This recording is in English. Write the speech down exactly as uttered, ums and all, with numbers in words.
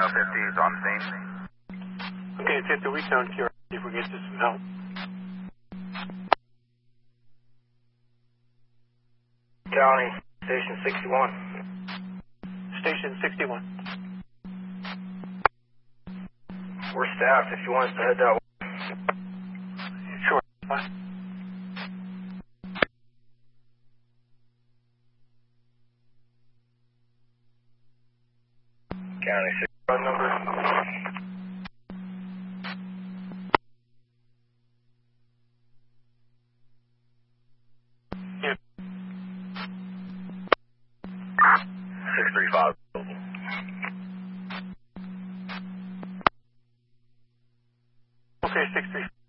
fifty is on scene. Okay, fifty, we sound Q R, see if we get you some help. County, Station sixty-one. Station sixty-one. We're staffed if you want us to head that way. Sure, fine. County